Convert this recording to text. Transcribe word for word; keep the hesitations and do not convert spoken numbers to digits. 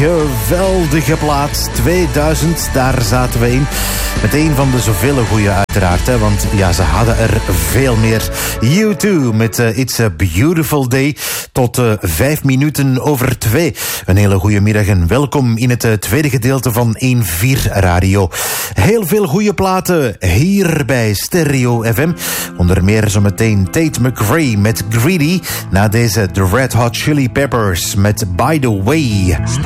geweldige plaat. tweeduizend, daar zaten we in. Met een van de zoveel goeie uiteraard, hè, want ja, ze hadden er veel meer. U twee met uh, It's a Beautiful Day. Tot uh, vijf minuten over twee. Een hele goede middag en welkom in het uh, tweede gedeelte van één vier Radio. Heel veel goede platen hier bij Stereo F M. Onder meer zometeen Tate McRae met Greedy. Na deze The Red Hot Chili Peppers met By the Way.